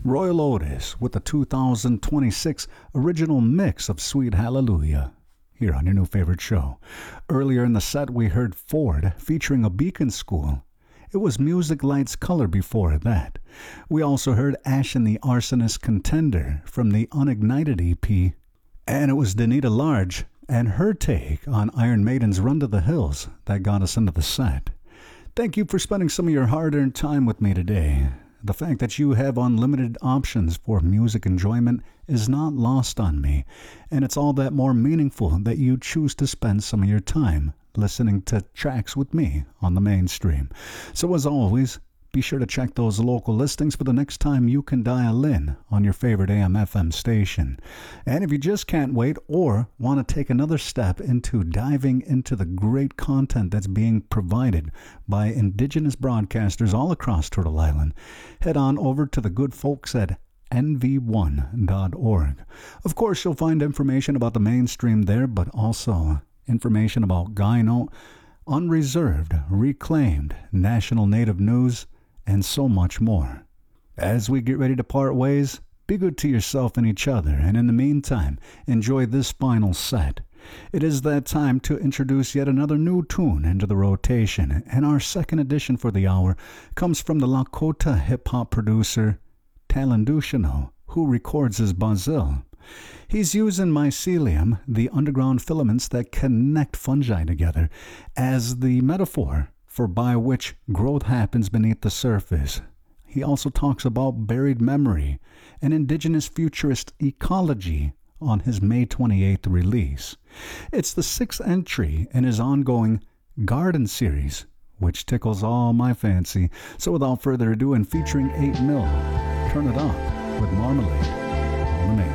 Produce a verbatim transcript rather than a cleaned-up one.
Royal Otis with the two thousand twenty-six original mix of Sweet Hallelujah, here on your new favorite show. Earlier in the set, we heard Ford featuring a Beacon School. It was Music Lights Color before that. We also heard Ash and the Arsonist Contender from the Unignited E P. And it was Danita Large and her take on Iron Maiden's Run to the Hills that got us into the set. Thank you for spending some of your hard-earned time with me today. The fact that you have unlimited options for music enjoyment is not lost on me, and it's all that more meaningful that you choose to spend some of your time listening to tracks with me on the mainstream. So as always, be sure to check those local listings for the next time you can dial in on your favorite A M F M station. And if you just can't wait or want to take another step into diving into the great content that's being provided by Indigenous broadcasters all across Turtle Island, head on over to the good folks at N V one dot org. Of course, you'll find information about the mainstream there, but also information about Gyno, Unreserved, Reclaimed, National Native News, and so much more. As we get ready to part ways, be good to yourself and each other, and in the meantime, enjoy this final set. It is that time to introduce yet another new tune into the rotation, and our second edition for the hour comes from the Lakota hip-hop producer Talendushino, who records as Bazil. He's using mycelium, the underground filaments that connect fungi together, as the metaphor for by which growth happens beneath the surface. He also talks about buried memory and indigenous futurist ecology on his May twenty-eighth release. It's the sixth entry in his ongoing Garden series, which tickles all my fancy. So without further ado, and featuring eight mil, turn it up with Marmalade.